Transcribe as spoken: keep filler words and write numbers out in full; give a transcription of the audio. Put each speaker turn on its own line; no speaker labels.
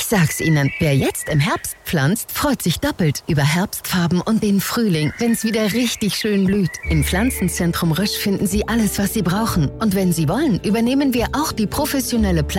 Ich sag's Ihnen, wer jetzt im Herbst pflanzt, freut sich doppelt über Herbstfarben und den Frühling, wenn's wieder richtig schön blüht. Im Pflanzenzentrum Rösch finden Sie alles, was Sie brauchen. Und wenn Sie wollen, übernehmen wir auch die professionelle Pflanzen